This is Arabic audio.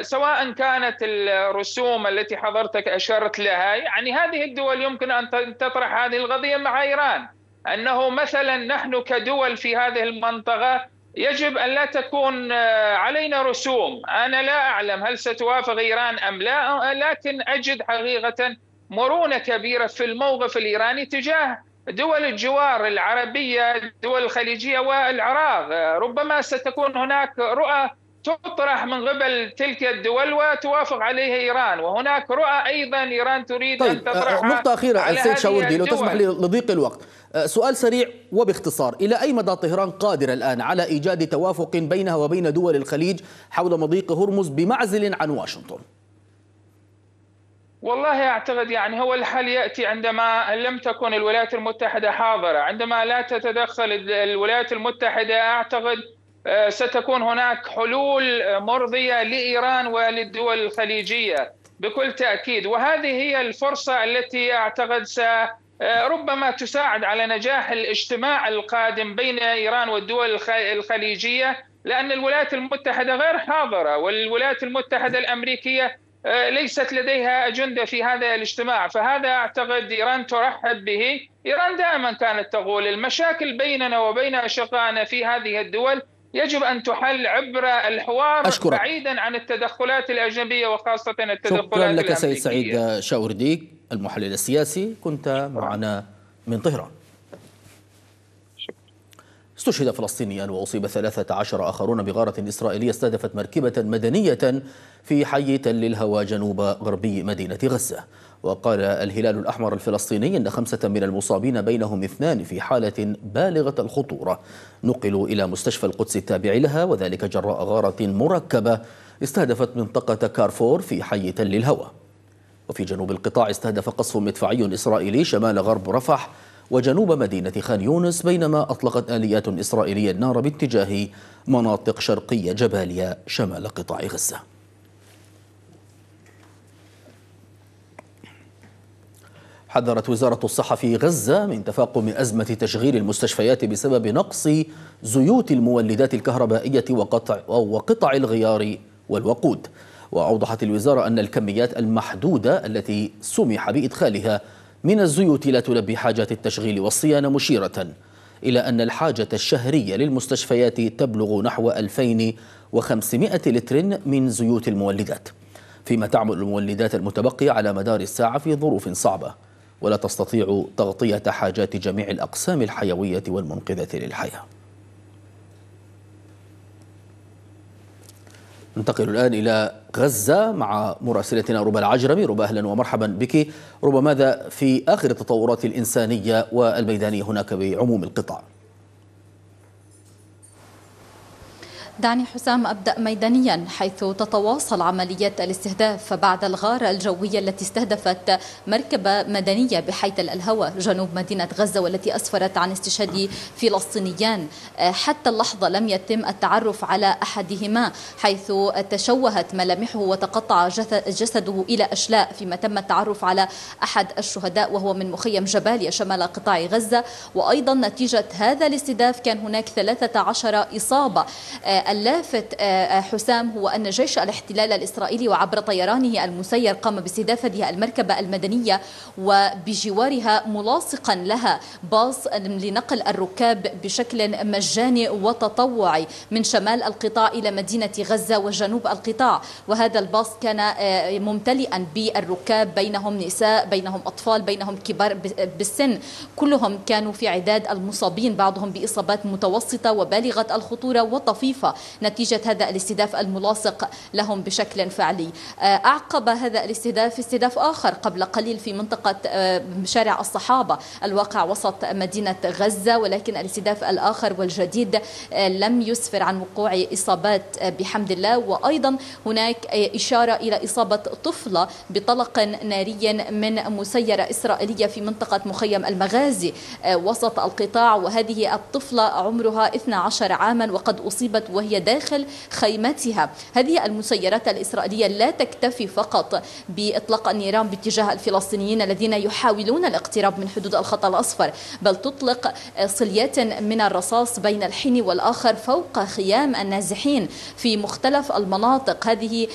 سواء كانت الرسوم التي حضرتك أشرت لها، يعني هذه الدول يمكن أن تطرح هذه القضية مع إيران، أنه مثلا نحن كدول في هذه المنطقة يجب أن لا تكون علينا رسوم. أنا لا أعلم هل ستوافق إيران أم لا، لكن أجد حقيقة مرونة كبيرة في الموقف الإيراني تجاه دول الجوار العربية، الدول الخليجية والعراق. ربما ستكون هناك رؤى تطرح من قبل تلك الدول وتوافق عليها إيران، وهناك رؤى أيضا إيران تريد أن طيب، تطرحها نقطة أخيرة على السيد هذه شاوردي لو تسمح لي الدول. لضيق الوقت. سؤال سريع وباختصار، إلى أي مدى طهران قادرة الآن على إيجاد توافق بينها وبين دول الخليج حول مضيق هرمز بمعزل عن واشنطن؟ والله أعتقد يعني هو الحل يأتي عندما لم تكن الولايات المتحدة حاضرة. عندما لا تتدخل الولايات المتحدة أعتقد ستكون هناك حلول مرضية لإيران وللدول الخليجية بكل تأكيد، وهذه هي الفرصة التي أعتقد ربما تساعد على نجاح الاجتماع القادم بين إيران والدول الخليجية، لأن الولايات المتحدة غير حاضرة، والولايات المتحدة الأمريكية ليست لديها أجندة في هذا الاجتماع. فهذا أعتقد إيران ترحب به. إيران دائما كانت تقول المشاكل بيننا وبين أشقائنا في هذه الدول يجب أن تحل عبر الحوار أشكرك. بعيدا عن التدخلات الأجنبية وخاصة شكرا التدخلات لك سيد الأمريكية. سعيد شاوردي المحلل السياسي، كنت معنا من طهران. استشهد فلسطينيان وأصيب 13 آخرون بغارة إسرائيلية استهدفت مركبة مدنية في حي تل الهوى جنوب غربي مدينة غزة. وقال الهلال الأحمر الفلسطيني أن 5 من المصابين بينهم 2 في حالة بالغة الخطورة نقلوا إلى مستشفى القدس التابع لها، وذلك جراء غارة مركبة استهدفت منطقة كارفور في حي تل الهوى. وفي جنوب القطاع استهدف قصف مدفعي إسرائيلي شمال غرب رفح وجنوب مدينة خان يونس، بينما أطلقت آليات إسرائيلية النار باتجاه مناطق شرقية جباليا شمال قطاع غزة. حذرت وزارة الصحة في غزة من تفاقم أزمة تشغيل المستشفيات بسبب نقص زيوت المولدات الكهربائية وقطع الغيار والوقود. وأوضحت الوزارة أن الكميات المحدودة التي سمح بإدخالها من الزيوت لا تلبي حاجات التشغيل والصيانة، مشيرة إلى أن الحاجة الشهرية للمستشفيات تبلغ نحو 2500 لتر من زيوت المولدات، فيما تعمل المولدات المتبقية على مدار الساعة في ظروف صعبة ولا تستطيع تغطية حاجات جميع الأقسام الحيوية والمنقذة للحياة. ننتقل الآن إلى غزة مع مراسلتنا ربى العجرمي. ربى، أهلا ومرحبا بك. ربى، ماذا في آخر التطورات الإنسانية والميدانية هناك بعموم القطاع؟ دعني حسام أبدأ ميدانيا، حيث تتواصل عمليات الاستهداف بعد الغارة الجوية التي استهدفت مركبة مدنية بحي تل الهوى جنوب مدينة غزة، والتي أسفرت عن استشهاد فلسطينيان. حتى اللحظة لم يتم التعرف على أحدهما، حيث تشوهت ملامحه وتقطع جسده إلى أشلاء، فيما تم التعرف على أحد الشهداء وهو من مخيم جباليا شمال قطاع غزة. وأيضا نتيجة هذا الاستهداف كان هناك 13 إصابة. اللافت حسام هو أن جيش الاحتلال الإسرائيلي وعبر طيرانه المسير قام باستهداف هذه المركبة المدنية وبجوارها ملاصقا لها باص لنقل الركاب بشكل مجاني وتطوعي من شمال القطاع إلى مدينة غزة وجنوب القطاع. وهذا الباص كان ممتلئا بالركاب، بينهم نساء، بينهم أطفال، بينهم كبار بالسن، كلهم كانوا في عداد المصابين، بعضهم بإصابات متوسطة وبالغة الخطورة وطفيفة نتيجة هذا الاستهداف الملاصق لهم بشكل فعلي. أعقب هذا الاستهداف استهداف آخر قبل قليل في منطقة شارع الصحابة الواقع وسط مدينة غزة، ولكن الاستهداف الآخر والجديد لم يسفر عن وقوع إصابات بحمد الله. وأيضا هناك إشارة إلى إصابة طفلة بطلق ناري من مسيرة إسرائيلية في منطقة مخيم المغازي وسط القطاع، وهذه الطفلة عمرها 12 عاما وقد أصيبت وهي داخل خيمتها. هذه المسيرات الإسرائيلية لا تكتفي فقط بإطلاق النيران باتجاه الفلسطينيين الذين يحاولون الاقتراب من حدود الخط الأصفر، بل تطلق صليات من الرصاص بين الحين والآخر فوق خيام النازحين في مختلف المناطق. هذه